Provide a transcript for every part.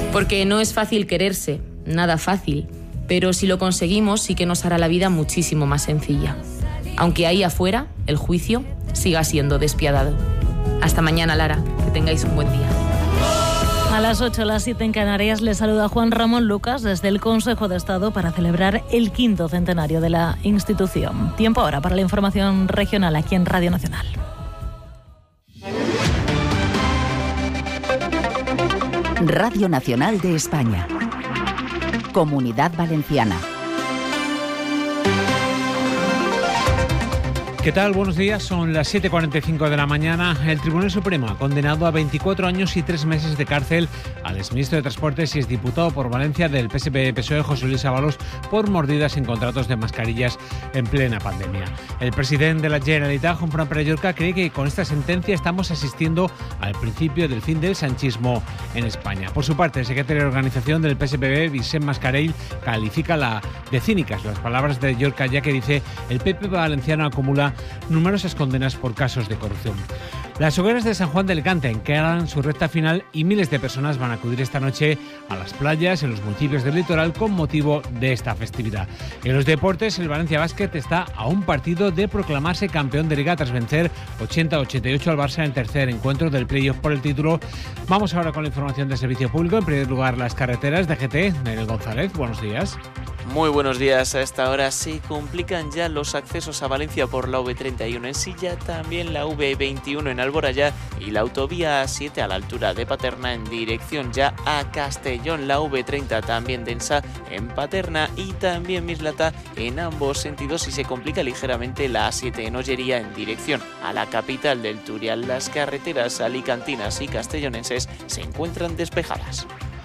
Porque no es fácil quererse, nada fácil, pero si lo conseguimos sí que nos hará la vida muchísimo más sencilla. Aunque ahí afuera, el juicio siga siendo despiadado. Hasta mañana, Lara, que tengáis un buen día. A las 8, las 7 en Canarias, le saluda Juan Ramón Lucas desde el Consejo de Estado para celebrar el 5º centenario de la institución. Tiempo ahora para la información regional aquí en Radio Nacional. Radio Nacional de España. Comunidad Valenciana. ¿Qué tal? Buenos días. Son las 7:45 de la mañana. El Tribunal Supremo ha condenado a 24 años y 3 meses de cárcel al exministro de Transportes y exdiputado por Valencia del PSPE-PSOE, José Luis Ábalos, por mordidas en contratos de mascarillas en plena pandemia. El presidente de la Generalitat, Juan Fran Pere Llorca, cree que con esta sentencia estamos asistiendo al principio del fin del sanchismo en España. Por su parte, el secretario de organización del PSPB, Vicent Mascarell, califica de cínicas las palabras de Llorca, ya que dice el PP valenciano acumula numerosas condenas por casos de corrupción. Las hogueras de San Juan de Alicante encaran su recta final y miles de personas van a acudir esta noche a las playas en los municipios del litoral con motivo de esta festividad. En los deportes, el Valencia Basket está a un partido de proclamarse campeón de Liga tras vencer 80-88 al Barça en el tercer encuentro del playoff por el título. Vamos ahora con la información de servicio público. En primer lugar, las carreteras de GT. Neil González, buenos días. Muy buenos días. A esta hora se complican ya los accesos a Valencia por la V31 en Silla, también la V21 en Alboraya y la autovía A7 a la altura de Paterna en dirección ya a Castellón, la V30 también densa en Paterna y también Mislata en ambos sentidos y se complica ligeramente la A7 en Ollería en dirección a la capital del Turial. Las carreteras alicantinas y castellonenses se encuentran despejadas.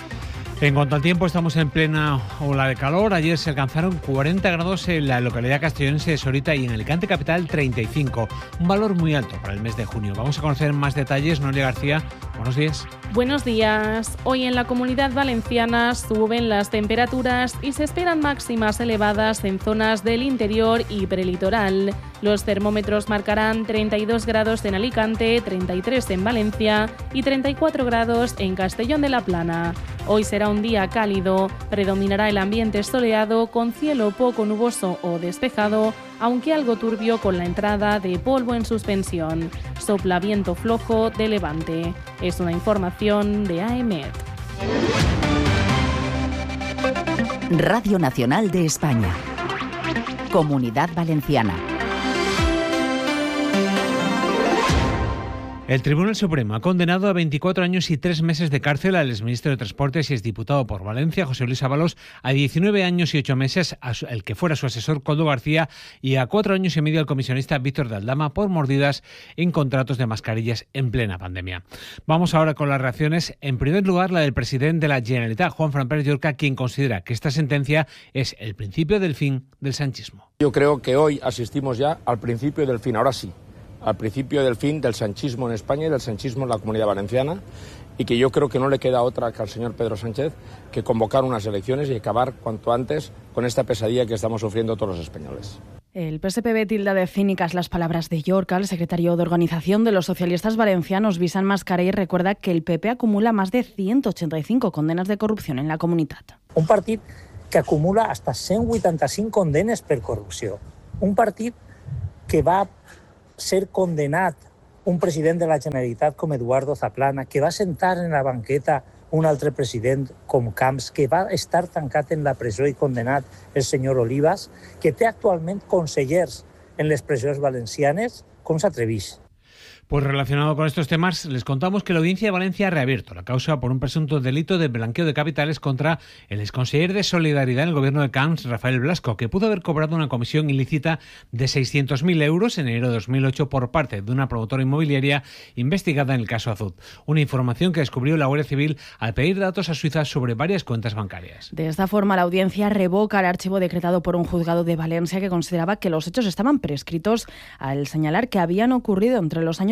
En cuanto al tiempo, estamos en plena ola de calor. Ayer se alcanzaron 40 grados en la localidad castellonense de Sorita y en Alicante capital 35, un valor muy alto para el mes de junio. Vamos a conocer más detalles. Noelia García, buenos días. Buenos días. Hoy en la Comunidad Valenciana suben las temperaturas y se esperan máximas elevadas en zonas del interior y prelitoral. Los termómetros marcarán 32 grados en Alicante, 33 en Valencia y 34 grados en Castellón de la Plana. Hoy será un día cálido, predominará el ambiente soleado con cielo poco nuboso o despejado, aunque algo turbio con la entrada de polvo en suspensión. Sopla viento flojo de levante. Es una información de AEMET. Radio Nacional de España. Comunidad Valenciana. El Tribunal Supremo ha condenado a 24 años y 3 meses de cárcel al exministro de Transportes y exdiputado por Valencia, José Luis Ábalos, a 19 años y 8 meses al que fuera su asesor, Koldo García, y a 4 años y medio al comisionista Víctor de Aldama por mordidas en contratos de mascarillas en plena pandemia. Vamos ahora con las reacciones. En primer lugar, la del presidente de la Generalitat, Juan Fran Pere Llorca, quien considera que esta sentencia es el principio del fin del sanchismo. Yo creo que hoy asistimos ya al principio del fin, ahora sí, al principio del fin del sanchismo en España y del sanchismo en la Comunidad Valenciana, y que yo creo que no le queda otra que al señor Pedro Sánchez que convocar unas elecciones y acabar cuanto antes con esta pesadilla que estamos sufriendo todos los españoles. El PSPB tilda de cínicas las palabras de Llorca. El secretario de Organización de los Socialistas Valencianos, Vicent Mascarell, recuerda que el PP acumula más de 185 condenas de corrupción en la comunitat. Un partit que acumula hasta 185 condenes per corrupció. Un partit que va ser condenat un president de la Generalitat com Eduardo Zaplana, que va sentar en la banqueta un altre president com Camps, que va estar tancat en la presó i condenat el senyor Olivas, que té actualment consellers en les presons valencianes. Com s'atreveix? Pues relacionado con estos temas, les contamos que la Audiencia de Valencia ha reabierto la causa por un presunto delito de blanqueo de capitales contra el exconseller de Solidaridad en el gobierno de Camps, Rafael Blasco, que pudo haber cobrado una comisión ilícita de 600.000 euros en enero de 2008 por parte de una promotora inmobiliaria investigada en el caso Azud. Una información que descubrió la Guardia Civil al pedir datos a Suiza sobre varias cuentas bancarias. De esta forma, la audiencia revoca el archivo decretado por un juzgado de Valencia que consideraba que los hechos estaban prescritos al señalar que habían ocurrido entre los años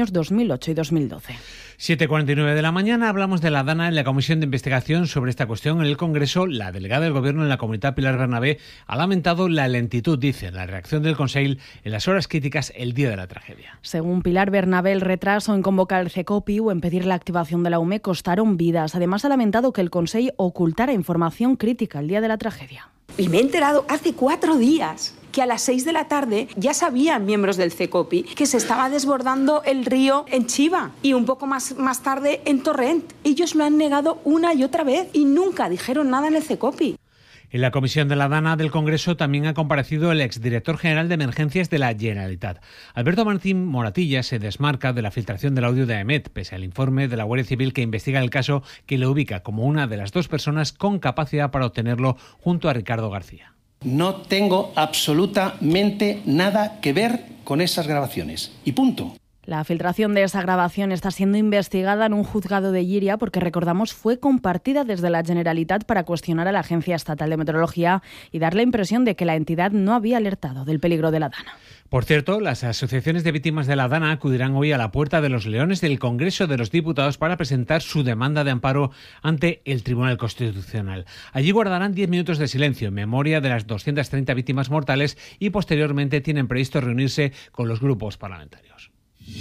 años 2008 y 2012. 7:49 de la mañana hablamos de la DANA en la Comisión de Investigación sobre esta cuestión en el Congreso. La delegada del Gobierno en la Comunitat, Pilar Bernabé, ha lamentado la lentitud, dice, en la reacción del Consell en las horas críticas el día de la tragedia. Según Pilar Bernabé, el retraso en convocar el CECOPI o en pedir la activación de la UME costaron vidas. Además, ha lamentado que el Consell ocultara información crítica el día de la tragedia. Y me he enterado hace 4 días que a las 6 de la tarde ya sabían miembros del CECOPI que se estaba desbordando el río en Chiva y un poco más tarde en Torrent. Ellos lo han negado una y otra vez y nunca dijeron nada en el CECOPI. En la comisión de la DANA del Congreso también ha comparecido el exdirector general de Emergencias de la Generalitat. Alberto Martín Moratilla se desmarca de la filtración del audio de AEMET, pese al informe de la Guardia Civil que investiga el caso, que le ubica como una de las 2 personas con capacidad para obtenerlo junto a Ricardo García. No tengo absolutamente nada que ver con esas grabaciones. Y punto. La filtración de esa grabación está siendo investigada en un juzgado de Llíria porque, recordamos, fue compartida desde la Generalitat para cuestionar a la Agencia Estatal de Meteorología y dar la impresión de que la entidad no había alertado del peligro de la DANA. Por cierto, las asociaciones de víctimas de la DANA acudirán hoy a la Puerta de los Leones del Congreso de los Diputados para presentar su demanda de amparo ante el Tribunal Constitucional. Allí guardarán 10 minutos de silencio en memoria de las 230 víctimas mortales y posteriormente tienen previsto reunirse con los grupos parlamentarios.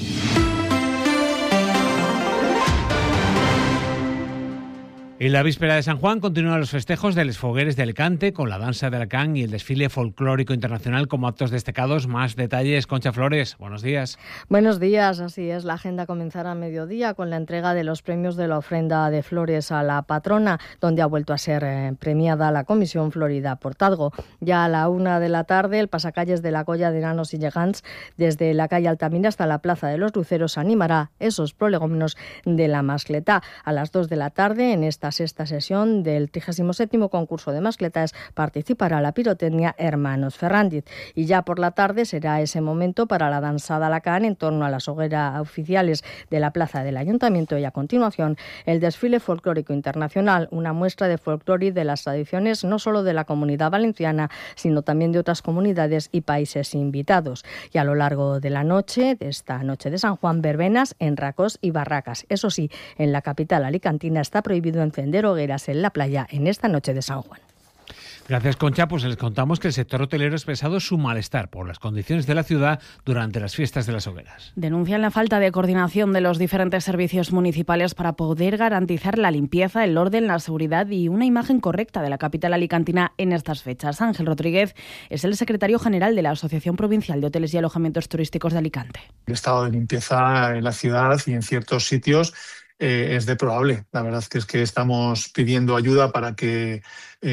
En la víspera de San Juan continúan los festejos de Les Fogueres de Alicante con la danza de Alacant y el desfile folclórico internacional como actos destacados. Más detalles, Concha Flores. Buenos días. Buenos días, así es. La agenda comenzará a mediodía con la entrega de los premios de la ofrenda de flores a la patrona, donde ha vuelto a ser premiada la Comisión Florida Portadgo. Ya a la 1 de la tarde, el pasacalles de la Colla de Nanos y Llegants, desde la calle Altamira hasta la Plaza de los Luceros, animará esos prolegómenos de la mascletá. A las 2 de la tarde, en esta sexta sesión del 37º concurso de mascletas, participará la pirotecnia Hermanos Ferrandiz. Y ya por la tarde será ese momento para la danzada Alacant en torno a las hogueras oficiales de la plaza del Ayuntamiento y a continuación el desfile folclórico internacional, una muestra de folclore de las tradiciones no solo de la Comunidad Valenciana, sino también de otras comunidades y países invitados. Y a lo largo de la noche, de esta noche de San Juan, verbenas en racos y barracas. Eso sí, en la capital alicantina está prohibido encender hogueras en la playa en esta noche de San Juan. Gracias, Concha. Pues les contamos que el sector hotelero ha expresado su malestar por las condiciones de la ciudad durante las fiestas de las hogueras. Denuncian la falta de coordinación de los diferentes servicios municipales para poder garantizar la limpieza, el orden, la seguridad y una imagen correcta de la capital alicantina en estas fechas. Ángel Rodríguez es el secretario general de la Asociación Provincial de Hoteles y Alojamientos Turísticos de Alicante. El estado de limpieza en la ciudad y en ciertos sitios es deplorable. La verdad es que estamos pidiendo ayuda para que,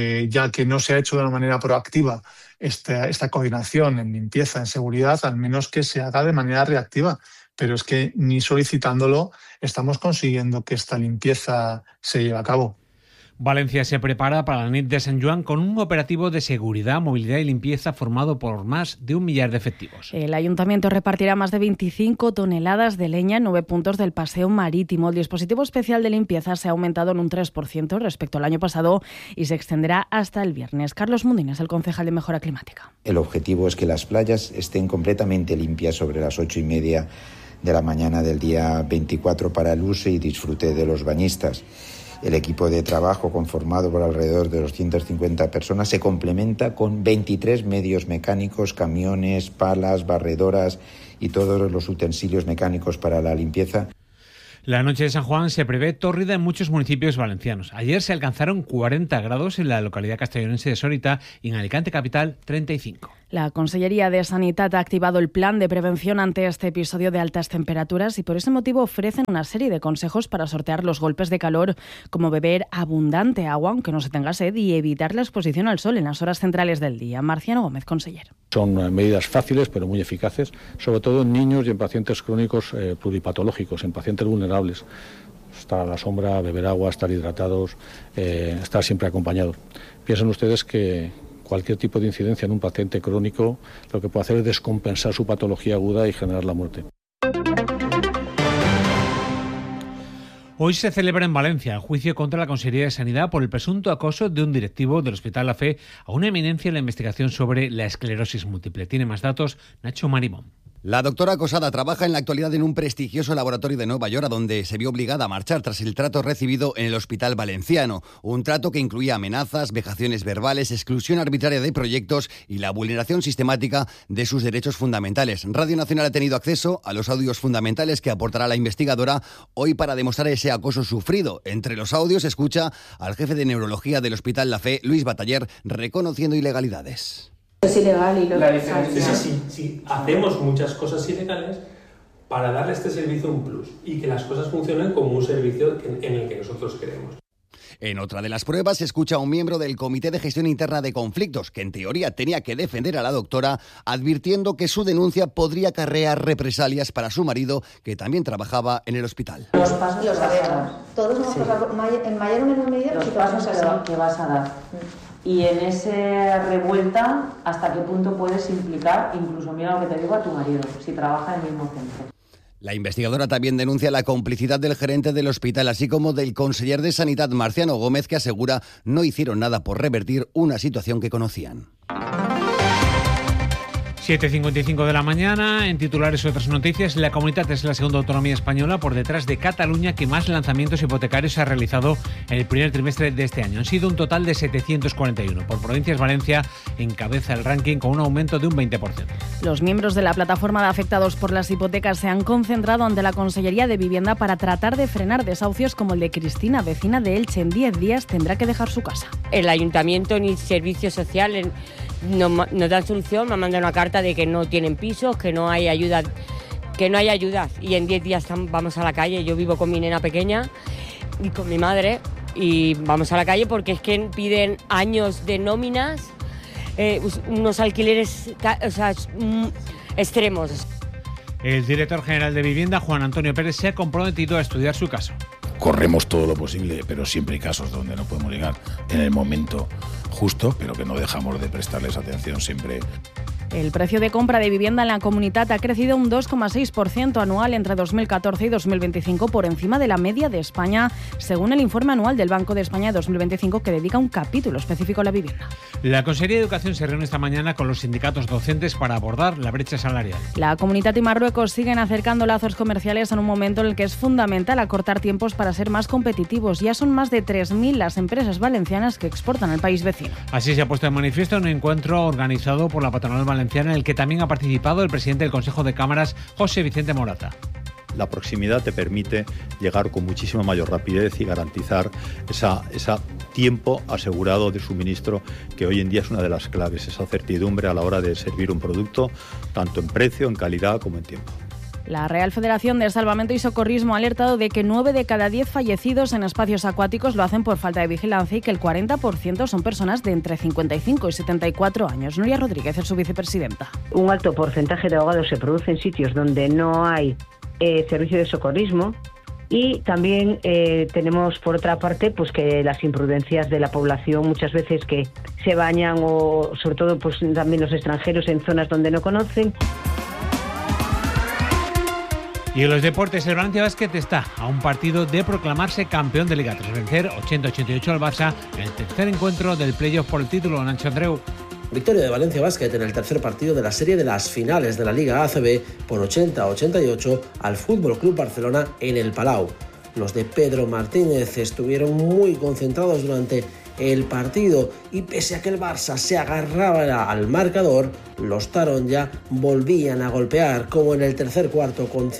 ya que no se ha hecho de una manera proactiva esta coordinación en limpieza, en seguridad, al menos que se haga de manera reactiva. Pero es que ni solicitándolo estamos consiguiendo que esta limpieza se lleve a cabo. Valencia se prepara para la nit de Sant Joan con un operativo de seguridad, movilidad y limpieza formado por más de 1 millar de efectivos. El ayuntamiento repartirá más de 25 toneladas de leña en 9 puntos del paseo marítimo. El dispositivo especial de limpieza se ha aumentado en un 3% respecto al año pasado y se extenderá hasta el viernes. Carlos Mundín es el concejal de Mejora Climática. El objetivo es que las playas estén completamente limpias sobre las 8:30 de la mañana del día 24 para el uso y disfrute de los bañistas. El equipo de trabajo, conformado por alrededor de 250 personas, se complementa con 23 medios mecánicos, camiones, palas, barredoras y todos los utensilios mecánicos para la limpieza. La noche de San Juan se prevé tórrida en muchos municipios valencianos. Ayer se alcanzaron 40 grados en la localidad castellonense de Sorita y en Alicante capital 35. La Consellería de Sanidad ha activado el plan de prevención ante este episodio de altas temperaturas y por ese motivo ofrecen una serie de consejos para sortear los golpes de calor, como beber abundante agua aunque no se tenga sed y evitar la exposición al sol en las horas centrales del día. Marciano Gómez, consejero. Son medidas fáciles pero muy eficaces, sobre todo en niños y en pacientes crónicos pluripatológicos, en pacientes vulnerables. Estar a la sombra, beber agua, estar hidratados, estar siempre acompañados. Piensen ustedes que cualquier tipo de incidencia en un paciente crónico lo que puede hacer es descompensar su patología aguda y generar la muerte. Hoy se celebra en Valencia el juicio contra la Consellería de Sanidad por el presunto acoso de un directivo del Hospital La Fe a una eminencia en la investigación sobre la esclerosis múltiple. Tiene más datos Nacho Marimón. La doctora Cosada trabaja en la actualidad en un prestigioso laboratorio de Nueva York, a donde se vio obligada a marchar tras el trato recibido en el Hospital Valenciano. Un trato que incluía amenazas, vejaciones verbales, exclusión arbitraria de proyectos y la vulneración sistemática de sus derechos fundamentales. Radio Nacional ha tenido acceso a los audios fundamentales que aportará la investigadora hoy para demostrar ese acoso sufrido. Entre los audios se escucha al jefe de neurología del Hospital La Fe, Luis Bataller, reconociendo ilegalidades. Es ilegal y lo La diferencia es así, si hacemos muchas cosas ilegales para darle a este servicio un plus y que las cosas funcionen como un servicio en el que nosotros queremos. En otra de las pruebas se escucha a un miembro del Comité de Gestión Interna de Conflictos, que en teoría tenía que defender a la doctora, advirtiendo que su denuncia podría acarrear represalias para su marido, que también trabajaba en el hospital. Los pasos los sabemos. Todos hemos pasado en mayor o menor medida los pasos que vas a dar. Y en esa revuelta, ¿hasta qué punto puedes implicar, incluso mira lo que te digo, a tu marido, si trabaja en el mismo centro? La investigadora también denuncia la complicidad del gerente del hospital, así como del conseller de Sanidad, Marciano Gómez, que asegura no hicieron nada por revertir una situación que conocían. 7:55 de la mañana. En titulares otras noticias, la Comunitat es la segunda autonomía española por detrás de Cataluña que más lanzamientos hipotecarios ha realizado en el primer trimestre de este año. Han sido un total de 741. Por provincias, Valencia encabeza el ranking con un aumento de un 20%. Los miembros de la plataforma de afectados por las hipotecas se han concentrado ante la Consellería de Vivienda para tratar de frenar desahucios como el de Cristina, vecina de Elche. En 10 días tendrá que dejar su casa. El ayuntamiento ni servicios sociales nos dan solución, me han mandado una carta de que no tienen pisos, que no hay ayudas y en 10 días vamos a la calle. Yo vivo con mi nena pequeña y con mi madre y vamos a la calle porque es que piden años de nóminas, unos alquileres extremos. El director general de Vivienda, Juan Antonio Pérez, se ha comprometido a estudiar su caso. Corremos todo lo posible, pero siempre hay casos donde no podemos llegar en el momento justo, pero que no dejamos de prestarles atención siempre. El precio de compra de vivienda en la Comunitat ha crecido un 2,6% anual entre 2014 y 2025, por encima de la media de España, según el informe anual del Banco de España de 2025, que dedica un capítulo específico a la vivienda. La Consejería de Educación se reúne esta mañana con los sindicatos docentes para abordar la brecha salarial. La Comunitat y Marruecos siguen acercando lazos comerciales en un momento en el que es fundamental acortar tiempos para ser más competitivos. Ya son más de 3.000 las empresas valencianas que exportan al país vecino. Así se ha puesto en manifiesto un encuentro organizado por la patronal valenciana, en el que también ha participado el presidente del Consejo de Cámaras, José Vicente Morata. La proximidad te permite llegar con muchísima mayor rapidez y garantizar ese tiempo asegurado de suministro, que hoy en día es una de las claves, esa certidumbre a la hora de servir un producto, tanto en precio, en calidad como en tiempo. La Real Federación de Salvamento y Socorrismo ha alertado de que 9 de cada 10 fallecidos en espacios acuáticos lo hacen por falta de vigilancia y que el 40% son personas de entre 55 y 74 años. Nuria Rodríguez es su vicepresidenta. Un alto porcentaje de ahogados se produce en sitios donde no hay servicio de socorrismo. Y también tenemos, por otra parte, pues que las imprudencias de la población, muchas veces que se bañan, o sobre todo pues también los extranjeros, en zonas donde no conocen. Y en los deportes, el Valencia Basket está a un partido de proclamarse campeón de Liga tras vencer 80-88 al Barça en el tercer encuentro del playoff por el título. Nacho Andreu. Victoria de Valencia Basket en el tercer partido de la serie de las finales de la Liga ACB por 80-88 al Fútbol Club Barcelona en el Palau. Los de Pedro Martínez estuvieron muy concentrados durante el partido y pese a que el Barça se agarraba al marcador, los Taronja volvían a golpear, como en el tercer cuarto con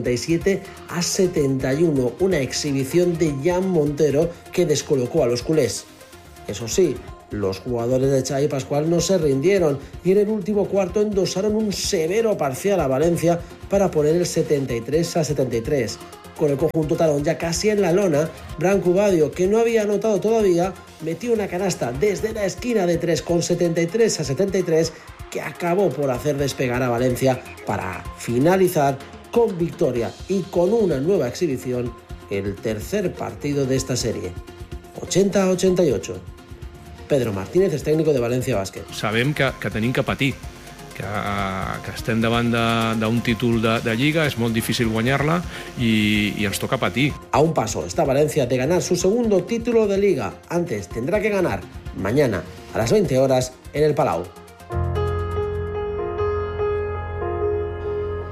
57-71, una exhibición de Jan Montero que descolocó a los culés. Eso sí, los jugadores de Xavi Pascual no se rindieron y en el último cuarto endosaron un severo parcial a Valencia para poner el 73-73. Con el conjunto Taronja casi en la lona, Branco Badio, que no había anotado todavía, metió una canasta desde la esquina de 3 con 73-73 que acabó por hacer despegar a Valencia para finalizar con victoria y con una nueva exhibición el tercer partido de esta serie. 80-88. Pedro Martínez és técnico de Valencia Basket. Sabem que tenim que patir, que estem davant d'un títol de Lliga, és molt difícil guanyar-la y ens toca patir. A un paso está Valencia de ganar su segundo título de Liga. Antes tendrá que ganar mañana a las 20 horas en el Palau.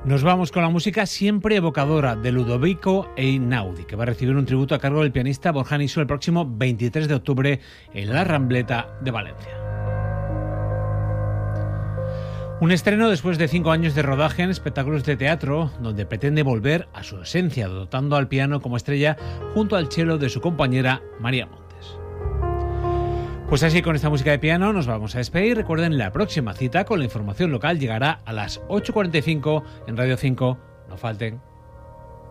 Nos vamos con la música siempre evocadora de Ludovico Einaudi, que va a recibir un tributo a cargo del pianista Borja Niso el próximo 23 de octubre en la Rambleta de Valencia. Un estreno después de 5 años de rodaje en espectáculos de teatro, donde pretende volver a su esencia, dotando al piano como estrella junto al cello de su compañera María Montes. Pues así, con esta música de piano nos vamos a despedir. Recuerden, la próxima cita con la información local llegará a las 8:45 en Radio 5. No falten.